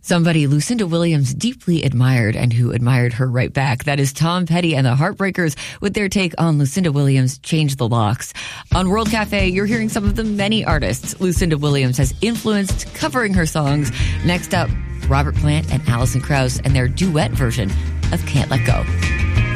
Somebody Lucinda Williams deeply admired and who admired her right back. That is Tom Petty and the Heartbreakers with their take on Lucinda Williams' Change the Locks. On World Cafe, you're hearing some of the many artists Lucinda Williams has influenced covering her songs. Next up, Robert Plant and Alison Krauss and their duet version of Can't Let Go.